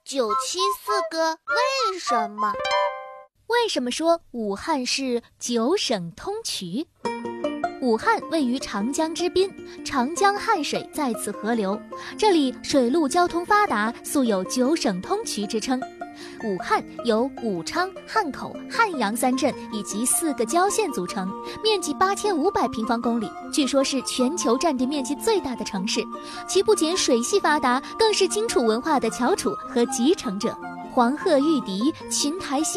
974个为什么？ 为什么说武汉是9省通衢？武汉位于长江之滨，长江汉水在此合流，这里水陆交通发达，素有9省通衢之称。武汉由武昌、汉口、汉阳3镇以及4个郊县组成，面积8500平方公里，据说是全球占地面积最大的城市。其不仅水系发达，更是荆楚文化的翘楚和集成者。黄鹤玉笛、琴台戏